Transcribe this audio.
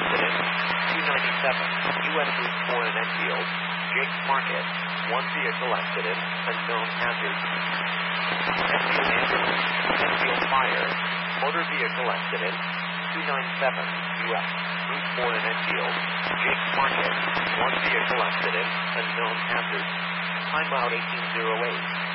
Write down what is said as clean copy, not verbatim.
accident. 297, U.S. Route 4 in Enfield, Jakes Market. One vehicle accident, unknown hazard. Enfield ambulance, Enfield fire, motor vehicle accident. 297, U.S. Route 4 in Enfield, Jakes Market. One vehicle accident, unknown hazard. Timeout 1808.